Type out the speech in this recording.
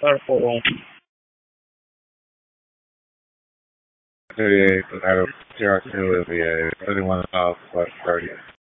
Purple. 38th, out of TRC Olivia, 31 South, West 30th.